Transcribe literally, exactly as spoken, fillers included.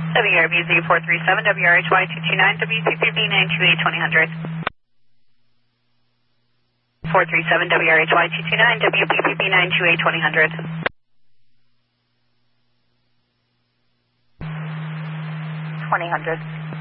W R B Z four three seven, W R H Y two two nine, W P P B nine two eight twenty hundred. four three seven, W R H Y two two nine, W P P B nine two eight twenty hundred. twenty hundred.